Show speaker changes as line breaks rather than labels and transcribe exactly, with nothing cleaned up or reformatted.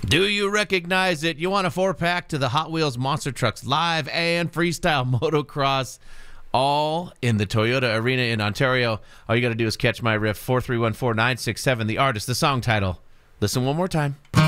Do you recognize it? You want a four-pack to the Hot Wheels Monster Trucks Live and Freestyle Motocross, all in the Toyota Arena in Ontario. All you got to do is catch my riff, four three one four nine six seven, the artist, the song title. Listen one more time.